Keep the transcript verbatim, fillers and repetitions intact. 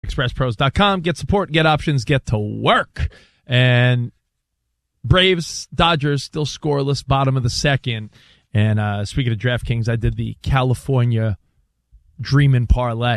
express pros dot com. Get support, get options, get to work. And Braves, Dodgers still scoreless, bottom of the second. And uh, speaking of DraftKings, I did the California Dreamin' Parlay.